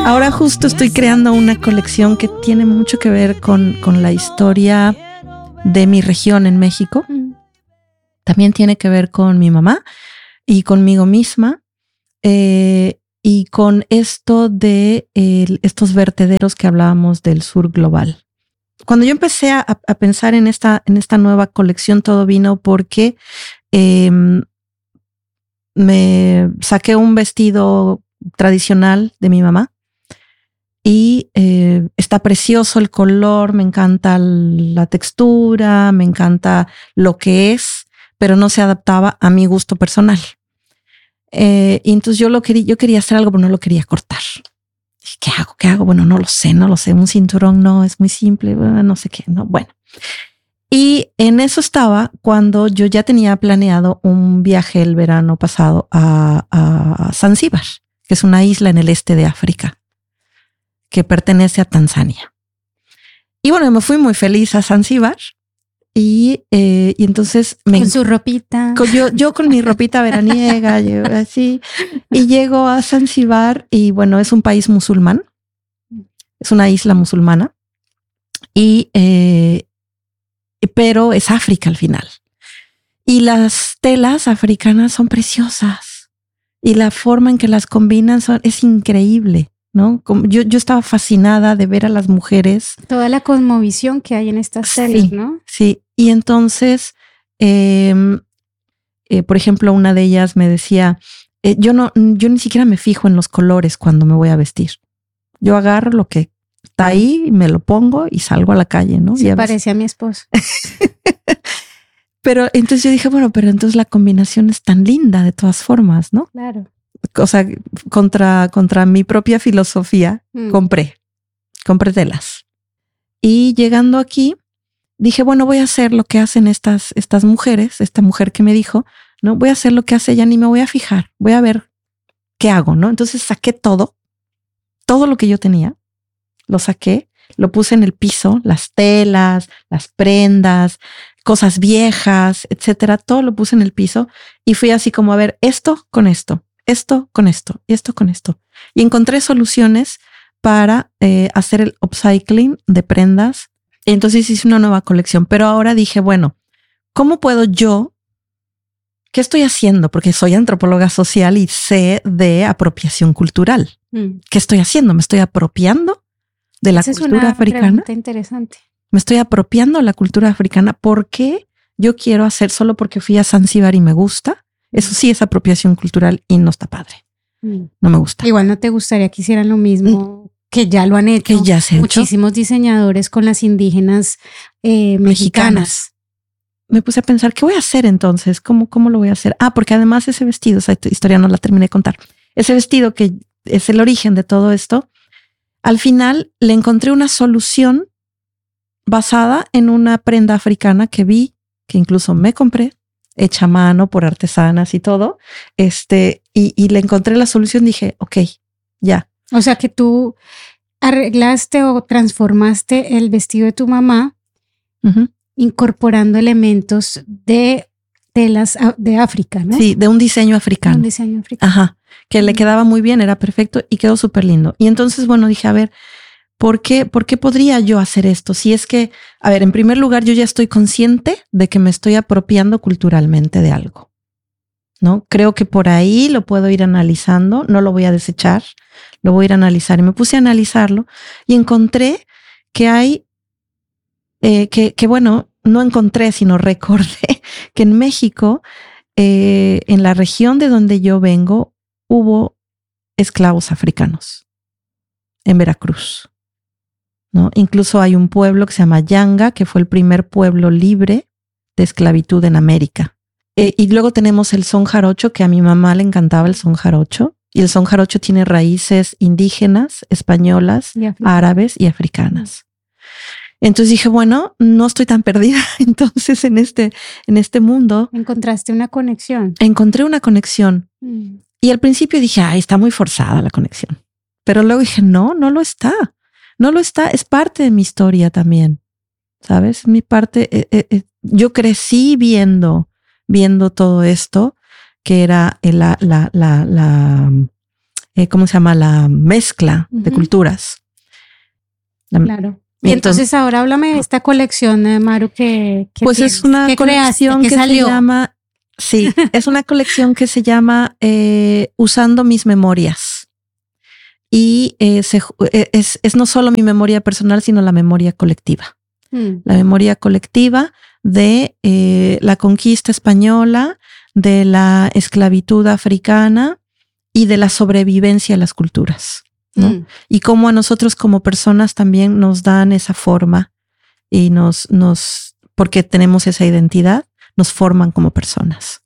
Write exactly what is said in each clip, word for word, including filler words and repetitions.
Ahora justo estoy creando una colección que tiene mucho que ver con, con la historia de mi región en México. También tiene que ver con mi mamá y conmigo misma, eh, y con esto de eh, estos vertederos que hablábamos del sur global. Cuando yo empecé a, a pensar en esta, en esta nueva colección, todo vino porque eh, me saqué un vestido tradicional de mi mamá y eh, está precioso el color, me encanta la textura, me encanta lo que es, pero no se adaptaba a mi gusto personal. Eh, y entonces yo lo quería, yo quería hacer algo, pero no lo quería cortar. ¿Qué hago? ¿Qué hago? Bueno, no lo sé, no lo sé. Un cinturón no, es muy simple, no sé qué, no, bueno. Y en eso estaba cuando yo ya tenía planeado un viaje el verano pasado a, a Zanzíbar, que es una isla en el este de África, que pertenece a Tanzania. Y bueno, me fui muy feliz a Zanzíbar. Y, eh, y entonces me con su ropita, con, yo, yo con mi ropita veraniega, yo así, y llego a Zanzíbar y bueno, es un país musulmán, es una isla musulmana, y eh, pero es África al final. Y las telas africanas son preciosas y la forma en que las combinan son, es increíble, ¿no? Como yo, yo estaba fascinada de ver a las mujeres. Toda la cosmovisión que hay en estas sí, telas, ¿no? Sí. Y entonces, eh, eh, por ejemplo, una de ellas me decía, eh, yo no, yo ni siquiera me fijo en los colores cuando me voy a vestir. Yo agarro lo que está ahí, me lo pongo y salgo a la calle, ¿no? Se parece a mi esposo. Pero entonces yo dije, bueno, pero entonces la combinación es tan linda de todas formas, ¿no? Claro. O sea, contra, contra mi propia filosofía, mm. compré, compré telas. Y llegando aquí, dije, bueno, voy a hacer lo que hacen estas, estas mujeres, esta mujer que me dijo, no, voy a hacer lo que hace ella, ni me voy a fijar, voy a ver qué hago, ¿no? Entonces saqué todo, todo lo que yo tenía, lo saqué, lo puse en el piso, las telas, las prendas, cosas viejas, etcétera, todo lo puse en el piso y fui así como a ver esto con esto, esto con esto, esto con esto. Y encontré soluciones para eh, hacer el upcycling de prendas. Entonces hice una nueva colección, pero ahora dije, bueno, ¿cómo puedo yo? ¿Qué estoy haciendo? Porque soy antropóloga social y sé de apropiación cultural. Mm. ¿Qué estoy haciendo? ¿Me estoy apropiando de la Esa cultura es una africana? Pregunta interesante. ¿Me estoy apropiando de la cultura africana? ¿Por qué yo quiero hacer solo porque fui a Zanzíbar y me gusta? Eso sí es apropiación cultural y no está padre. Mm. No me gusta. Igual no te gustaría que hicieran lo mismo. Mm. Que ya lo han hecho, que ya se muchísimos hecho. diseñadores con las indígenas eh, mexicanas. mexicanas. Me puse a pensar, ¿qué voy a hacer entonces? ¿Cómo, cómo lo voy a hacer? Ah, porque además ese vestido, esa historia no la terminé de contar. Ese vestido que es el origen de todo esto, al final le encontré una solución basada en una prenda africana que vi, que incluso me compré, hecha a mano por artesanas y todo, este, y, y le encontré la solución. Dije, ok, ya. O sea que tú arreglaste o transformaste el vestido de tu mamá, uh-huh, incorporando elementos de telas de África, ¿no? Sí, de un diseño africano. Un diseño africano. Ajá, que uh-huh, le quedaba muy bien, era perfecto y quedó súper lindo. Y entonces, bueno, dije, a ver, ¿por qué, ¿por qué podría yo hacer esto? Si es que, a ver, en primer lugar, yo ya estoy consciente de que me estoy apropiando culturalmente de algo, ¿no? Creo que por ahí lo puedo ir analizando, no lo voy a desechar, lo voy a ir a analizar. Y me puse a analizarlo y encontré que hay, eh, que, que bueno, no encontré, sino recordé que en México, eh, en la región de donde yo vengo, hubo esclavos africanos, en Veracruz, ¿no? Incluso hay un pueblo que se llama Yanga, que fue el primer pueblo libre de esclavitud en América. Eh, y luego tenemos el son jarocho, que a mi mamá le encantaba el son jarocho. Y el son jarocho tiene raíces indígenas, españolas, y árabes y africanas. Entonces dije, bueno, no estoy tan perdida entonces en este, en este mundo. Encontraste una conexión. Encontré una conexión. Mm. Y al principio dije, ay, está muy forzada la conexión. Pero luego dije, no, no lo está. No lo está. Es parte de mi historia también. ¿Sabes? Mi parte, eh, eh, yo crecí viendo, viendo todo esto, que era la, la, la, la, eh, ¿cómo se llama? La mezcla uh-huh. de culturas. La, claro. Y entonces, entonces ahora háblame de esta colección, eh, Maru, que, que pues tienes, es una ¿qué colección creaste, que salió? se llama, sí, es una colección que se llama eh, Usando mis memorias. Y eh, se, es, es no solo mi memoria personal, sino la memoria colectiva. Mm. La memoria colectiva de eh, la conquista española, de la esclavitud africana y de la sobrevivencia a las culturas, ¿no? Mm. Y cómo a nosotros como personas también nos dan esa forma y nos, nos, porque tenemos esa identidad, nos forman como personas.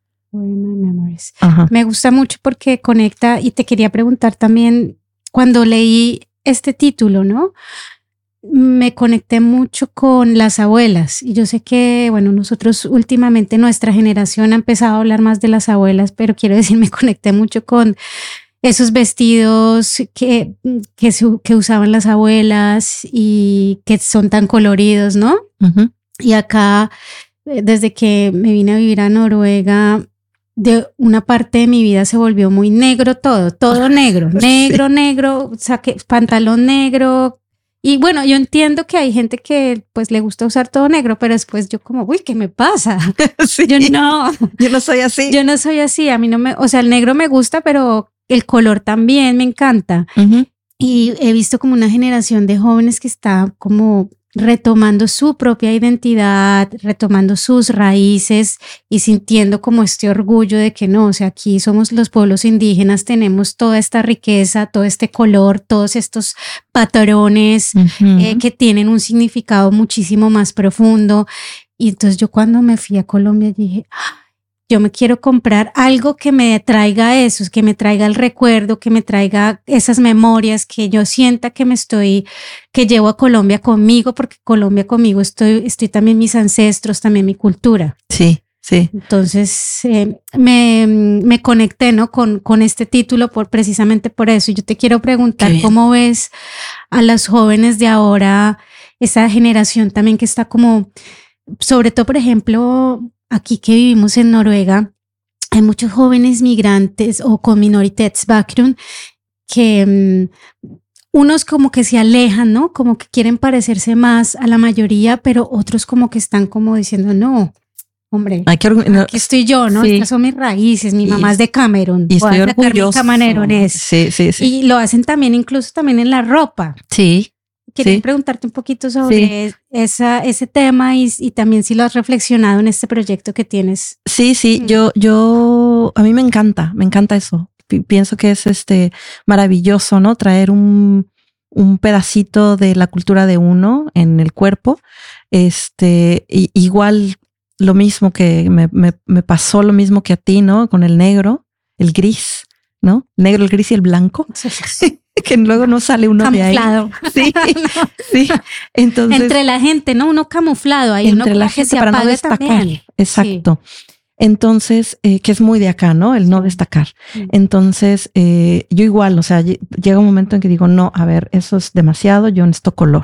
Ajá. Me gusta mucho porque conecta, y te quería preguntar también, cuando leí este título, ¿no? Me conecté mucho con las abuelas, y yo sé que, bueno, nosotros últimamente, nuestra generación ha empezado a hablar más de las abuelas, pero quiero decir, me conecté mucho con esos vestidos que, que, que usaban las abuelas y que son tan coloridos, ¿no? Uh-huh. Y acá, desde que me vine a vivir a Noruega, de una parte de mi vida se volvió muy negro todo, todo negro, negro, sí. negro, saque, pantalón negro. Y bueno, yo entiendo que hay gente que pues le gusta usar todo negro, pero después yo como, uy, ¿qué me pasa? Sí. Yo no. Yo no soy así. Yo no soy así, a mí no me, o sea, el negro me gusta, pero el color también me encanta. Uh-huh. Y he visto como una generación de jóvenes que está como retomando su propia identidad, retomando sus raíces y sintiendo como este orgullo de que no, o sea, aquí somos los pueblos indígenas, tenemos toda esta riqueza, todo este color, todos estos patrones uh-huh. eh, que tienen un significado muchísimo más profundo. Y entonces yo cuando me fui a Colombia dije, ¡ah! Yo me quiero comprar algo que me traiga eso, que me traiga el recuerdo, que me traiga esas memorias, que yo sienta que me estoy, que llevo a Colombia conmigo, porque Colombia conmigo estoy, estoy también mis ancestros, también mi cultura. Sí, sí. Entonces eh, me, me conecté, ¿no? con, con este título por, precisamente por eso. Y yo te quiero preguntar cómo ves a las jóvenes de ahora, esa generación también que está como, sobre todo, por ejemplo, aquí que vivimos en Noruega, hay muchos jóvenes migrantes o con minoritets background que um, unos como que se alejan, ¿no? Como que quieren parecerse más a la mayoría, pero otros como que están como diciendo, no, hombre, aquí, no, aquí estoy yo, ¿no? Sí. Estas son mis raíces, mi mamá y, es de Camerún. Y estoy orgulloso. Sí, sí, sí. Y lo hacen también incluso también en la ropa. Sí. Quería sí. preguntarte un poquito sobre sí. esa, ese tema y, y también si lo has reflexionado en este proyecto que tienes. Sí, sí, mm. yo, yo, a mí me encanta, me encanta eso. P- pienso que es este maravilloso, ¿no? Traer un, un pedacito de la cultura de uno en el cuerpo. Este, y, igual lo mismo que me, me, me pasó lo mismo que a ti, ¿no? Con el negro, el gris, ¿no? El negro, el gris y el blanco. Que luego no sale uno camuflado. De ahí. Sí, sí. Entonces, entre la gente, ¿no? Uno camuflado ahí, entre uno la gente se para no destacar. También. Exacto. Sí. Entonces, eh, que es muy de acá, ¿no? El sí. no destacar. Sí. Entonces, eh, yo igual, o sea, llega un momento en que digo, no, a ver, eso es demasiado, yo necesito color.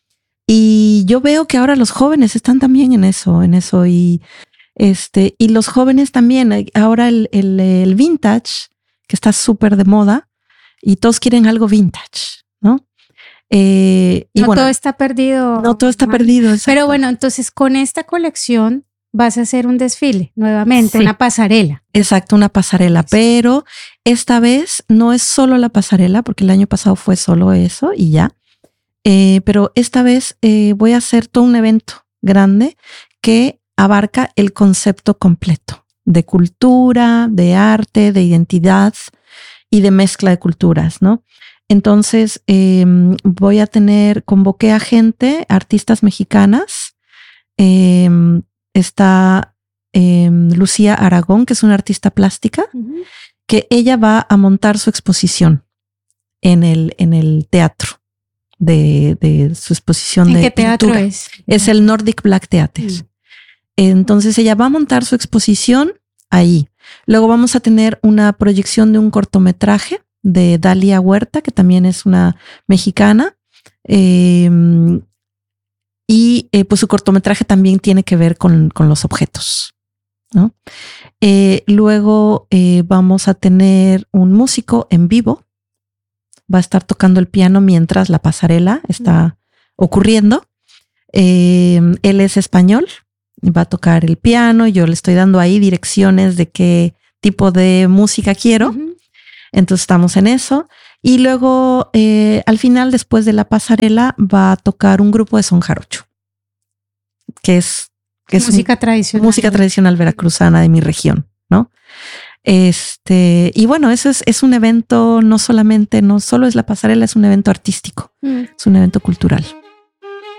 Y yo veo que ahora los jóvenes están también en eso, en eso y este, y los jóvenes también, ahora el, el, el vintage, que está súper de moda, y todos quieren algo vintage, ¿no? Eh, y no bueno, todo está perdido. No todo está mal. perdido. Exacto. Pero bueno, entonces con esta colección vas a hacer un desfile nuevamente, sí. una pasarela. Exacto, una pasarela, pero esta vez no es solo la pasarela, porque el año pasado fue solo eso y ya. Eh, pero esta vez eh, voy a hacer todo un evento grande que abarca el concepto completo de cultura, de arte, de identidad y de mezcla de culturas, ¿no? Entonces eh, voy a tener, convoqué a gente, artistas mexicanas. Eh, está eh, Lucía Aragón, que es una artista plástica, uh-huh. que ella va a montar su exposición en el, en el teatro de, de su exposición ¿En de qué teatro pintura. es? Es el Nordic Black Theatre. Uh-huh. Entonces ella va a montar su exposición ahí. Luego vamos a tener una proyección de un cortometraje de Dalia Huerta, que también es una mexicana. Eh, y eh, pues su cortometraje también tiene que ver con, con los objetos, ¿no? Eh, luego eh, vamos a tener un músico en vivo. Va a estar tocando el piano mientras la pasarela está ocurriendo. Eh, él es español, va a tocar el piano. Yo le estoy dando ahí direcciones de qué tipo de música quiero. Uh-huh. Entonces estamos en eso. Y luego eh, al final, después de la pasarela, va a tocar un grupo de son jarocho, que es, que es música un, tradicional. Música tradicional veracruzana de mi región, ¿no? Este, y bueno, eso es, es un evento, no solamente, no solo es la pasarela, es un evento artístico, mm. es un evento cultural.